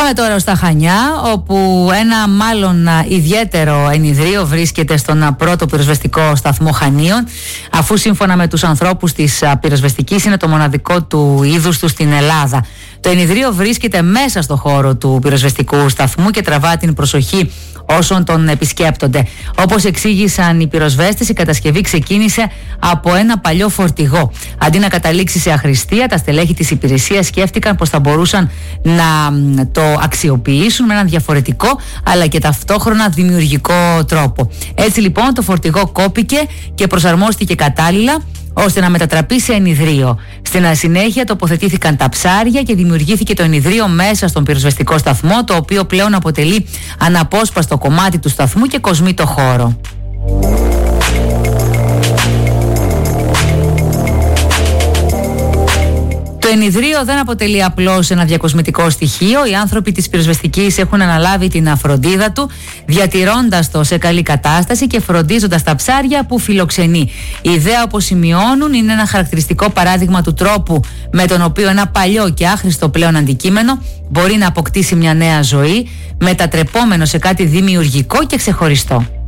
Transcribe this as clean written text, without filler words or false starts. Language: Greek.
Πάμε τώρα στα Χανιά, όπου ένα μάλλον ιδιαίτερο ενιδρίο βρίσκεται στον πρώτο πυροσβεστικό σταθμό Χανίων, αφού σύμφωνα με τους ανθρώπους της πυροσβεστικής είναι το μοναδικό του είδους του στην Ελλάδα. Το ενιδρίο βρίσκεται μέσα στο χώρο του πυροσβεστικού σταθμού και τραβά την προσοχή όσων τον επισκέπτονται. Όπως εξήγησαν οι πυροσβέστες, η κατασκευή ξεκίνησε από ένα παλιό φορτηγό. Αντί να καταλήξει σε αχρηστία, τα στελέχη της υπηρεσίας σκέφτηκαν πως θα μπορούσαν να το αξιοποιήσουν με έναν διαφορετικό αλλά και ταυτόχρονα δημιουργικό τρόπο. Έτσι λοιπόν το φορτηγό κόπηκε και προσαρμόστηκε κατάλληλα ώστε να μετατραπεί σε ενιδρίο. Στην συνέχεια τοποθετήθηκαν τα ψάρια και δημιουργήθηκε το ενιδρίο μέσα στον πυροσβεστικό σταθμό, το οποίο πλέον αποτελεί αναπόσπαστο κομμάτι του σταθμού και κοσμεί το χώρο. Το ενιδρίο δεν αποτελεί απλώς ένα διακοσμητικό στοιχείο. Οι άνθρωποι της πυροσβεστικής έχουν αναλάβει την φροντίδα του, διατηρώντας το σε καλή κατάσταση και φροντίζοντας τα ψάρια που φιλοξενεί. Η ιδέα, όπως σημειώνουν, είναι ένα χαρακτηριστικό παράδειγμα του τρόπου με τον οποίο ένα παλιό και άχρηστο πλέον αντικείμενο μπορεί να αποκτήσει μια νέα ζωή, μετατρεπόμενο σε κάτι δημιουργικό και ξεχωριστό.